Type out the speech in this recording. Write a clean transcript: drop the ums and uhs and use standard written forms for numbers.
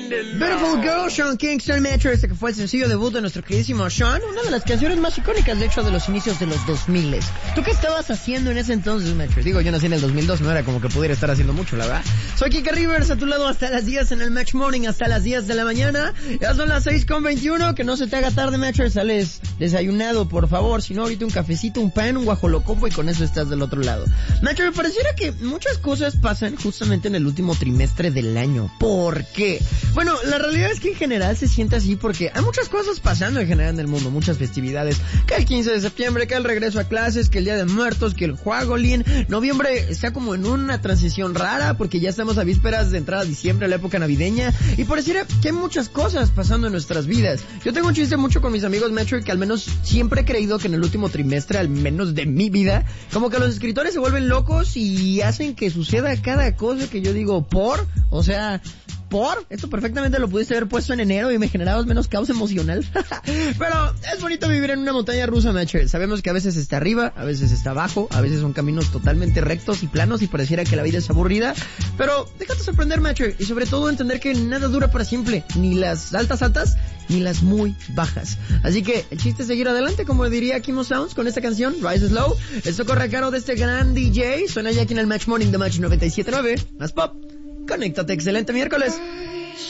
Beautiful Girl, Sean Kingston, Metro, este que fue el sencillo debut de nuestro queridísimo Sean, una de las canciones más icónicas, de hecho, de los inicios de los 2000. ¿Tú qué estabas haciendo en ese entonces, Metro? Digo, yo nací en el 2002, no era como que pudiera estar haciendo mucho, la verdad. Soy Kike Rivers, a tu lado hasta las 10 en el Match Morning, hasta las 10 de la mañana. Ya son las 6:21, que no se te haga tarde, Metro, sales desayunado, por favor, si no, ahorita un cafecito, un pan, un guajolocopo y con eso estás del otro lado. Metro, me pareciera que muchas cosas pasan justamente en el último trimestre del año. ¿Por qué? Bueno, la realidad es que en general se siente así porque hay muchas cosas pasando en general en el mundo, muchas festividades, que el 15 de septiembre, que el regreso a clases, que el Día de Muertos, que el Juagolín. Noviembre está como en una transición rara porque ya estamos a vísperas de entrada a diciembre, la época navideña, y pareciera que hay muchas cosas pasando en nuestras vidas. Yo tengo un chiste mucho con mis amigos Metro, que al menos siempre he creído que en el último trimestre, al menos de mi vida, como que los escritores se vuelven locos y hacen que suceda cada cosa que yo digo, o sea, esto perfectamente lo pudiste haber puesto en enero y me generabas menos caos emocional. Pero es bonito vivir en una montaña rusa, Matcher. Sabemos que a veces está arriba, a veces está abajo, a veces son caminos totalmente rectos y planos y pareciera que la vida es aburrida. Pero déjate sorprender, Matcher, y sobre todo entender que nada dura para siempre, ni las altas, ni las muy bajas. Así que el chiste es seguir adelante, como diría Kimo Sounds con esta canción, Rise Slow. Esto corre a cargo de este gran DJ. Suena ya aquí en el Match Morning de Match 97.9. Más pop. Conéctate, excelente miércoles.